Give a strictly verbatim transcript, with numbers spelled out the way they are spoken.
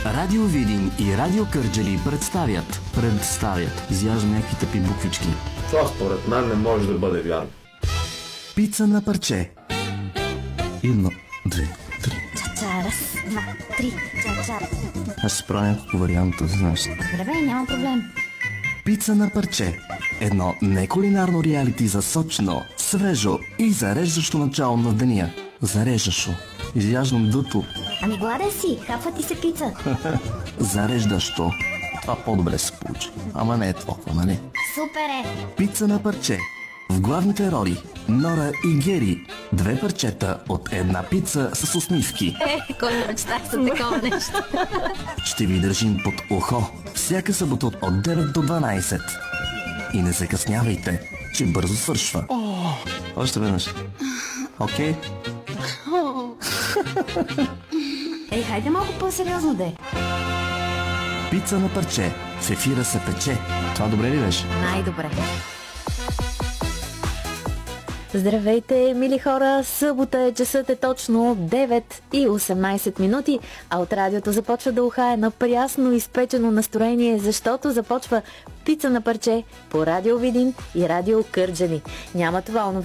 Радио Видин и Радио Кърджали представят. Представят. Изяждам някакви тъпи буквички. Това според мен не може да бъде вярно. Пица на парче. Едно, две, три. Ча-ча, раз, два, три, ча-ча. Аз ще правя няколко варианта, знаеш. Добре, бе, няма проблем. Пица на парче. Едно некулинарно реалити за сочно, свежо и зареждащо начало на деня. Зареждащо. Изяждам дъто. Ами гладен си, хапва ти се пица. Зареждащо. Това по-добре се получи. Ама не е толкова, нали? Супер е! Пица на парче. В главните роли Нора и Гери. Две парчета от една пица с усмивки. Е, кой мечтах за такова нещо? Ще ви държим под ухо всяка събота от девет до дванайсет. И не закъснявайте, че бързо свършва. Още веднъж. Окей? Ей, хайде малко по-сериозно де. Пица на парче. В ефира се пече. Това добре ли беше? Най-добре. Здравейте, мили хора! Събота е, часът е точно девет и осемнайсет минути, а от радиото започва да ухае на прясно изпечено настроение, защото започва Пица на парче по Радио Видин и Радио Кърджали. Няма това онова